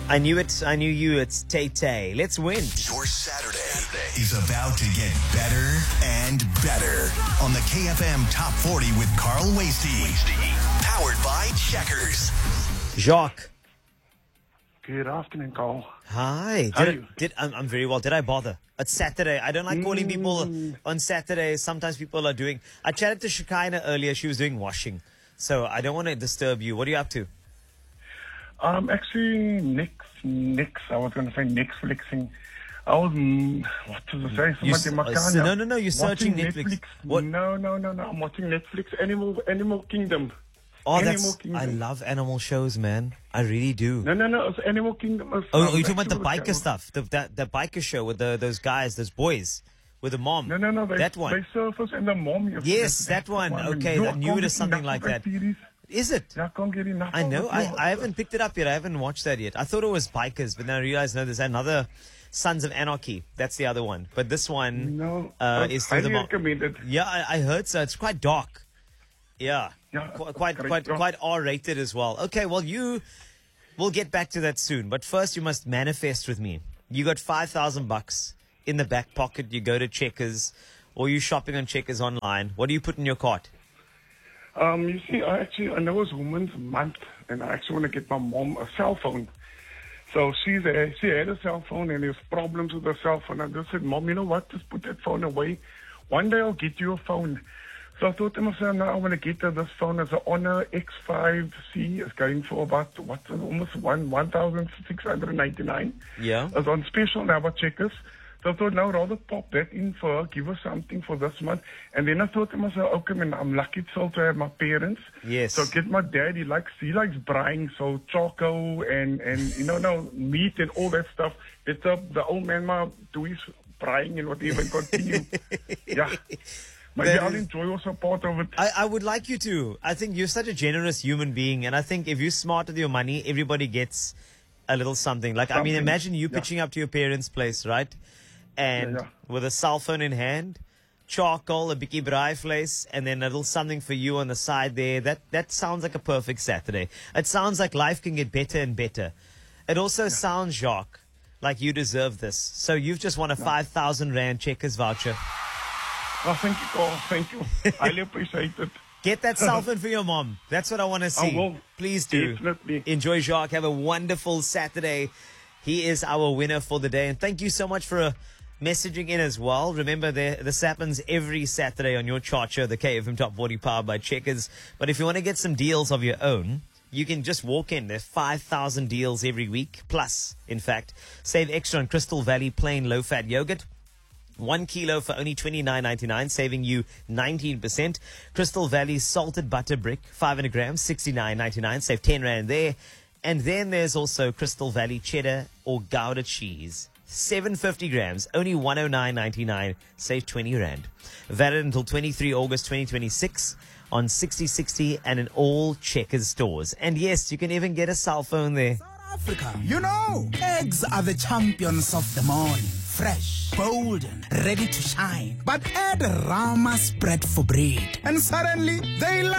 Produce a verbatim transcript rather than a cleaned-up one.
I knew it. I knew you. It's Tay Tay. Let's win. Your Saturday is about to get better and better on the K F M Top forty with Carl Wasty. Powered by Checkers. Jacques. Good afternoon, Carl. Hi. How Did are I, you? did I'm, I'm very well. Did I bother? It's Saturday. I don't like calling people Mm. on Saturdays. Sometimes people are doing. I chatted to Shekinah earlier. She was doing washing, so I don't want to disturb you. What are you up to? Um, actually, Nix, Nix, I was going to say Netflixing. I was, mm, what was I saying? You Somebody s- Makanya. uh, no, no, no, you're searching Watching Netflix. What? No, no, no, no. I'm watching Netflix. Animal, Animal Kingdom. Oh, Animal that's. Kingdom. I love animal shows, man. I really do. No, no, no. It's Animal Kingdom. It's, Oh, um, oh, you're talking about the actually biker with stuff, the that the biker show with the those guys, those boys, with the mom. No, no, no. They, that one. They surface and the mom. you- Yes, that's that one. the Okay, You I know, knew it can't as get something enough like of that. series. Is it? I can't get enough. I of know. it. I, Yeah, I haven't picked it up yet. I haven't watched that yet. I thought it was bikers, but then I realized no, there's another Sons of Anarchy. That's the other one. But this one No, uh, it's is through the highly mom. recommended. Yeah, I, I heard so. It's quite dark. Yeah, Yeah, Qu- it's quite great, quite yeah. quite R-rated as well. Okay, well you, we'll get back to that soon. But first, you must manifest with me. You got five thousand bucks in the back pocket. You go to Checkers, or you shopping on Checkers online. What do you put in your cart? Um, you see, I actually, I know it's Women's Month, and I actually want to get my mom a cell phone. So she's a, she had a cell phone, and there's problems with her cell phone. I just said, Mom, you know what? Just put that phone away. One day I'll get you a phone. So I thought to myself, now I want to get her this phone. It's an Honor X five C. It's going for about, what's it, almost one one thousand six hundred ninety-nine. Yeah. It's on special now at Checkers. So I thought, now rather pop that in for her, give her something for this month. And then I thought to myself, okay, man, I'm lucky still to have my parents. Yes. So get my dad, he likes, he likes braaiing, so choco and, and you know, no, meat and all that stuff. It's up, the old man, ma, do his braaiing and whatever, and continue. Yeah. Maybe That I'll is- enjoy also part of it. I, I would like you to. I think you're such a generous human being, and I think if you're smart with your money, everybody gets a little something. Like, I mean, Something. imagine you Yeah. pitching up to your parents' place, right? And Yeah, yeah. with a cell phone in hand, charcoal, a bicky braai vlees, and then a little something for you on the side there. That that sounds like a perfect Saturday. It sounds like life can get better and better. It also sounds, Jacques, like you deserve this. So you've just won a five thousand Rand Checkers voucher. Oh, thank you, Carl. Thank you. I really appreciate it. Get that cell phone for your mom. That's what I want to see. will. Please do. Definitely. Enjoy, Jacques. Have a wonderful Saturday. He is our winner for the day. And thank you so much for uh, messaging in as well. Remember, there, this happens every Saturday on your chart show, the K F M Top forty powered by Checkers. But if you want to get some deals of your own, you can just walk in. There's five thousand deals every week. Plus, in fact, save extra on Crystal Valley plain low-fat yogurt. One kilo for only twenty-nine ninety-nine, saving you nineteen percent. Crystal Valley salted butter brick, five hundred grams, sixty-nine ninety-nine, save ten Rand there. And then there's also Crystal Valley cheddar or Gouda cheese, seven hundred fifty grams, only one oh nine ninety-nine, save twenty Rand. Valid until twenty-third of August twenty twenty-six on sixty sixty and in all Checkers stores. And yes, you can even get a cell phone there. Africa. You know, eggs are the champions of the morning. Fresh, golden, ready to shine. But add Rama spread for bread, and suddenly they like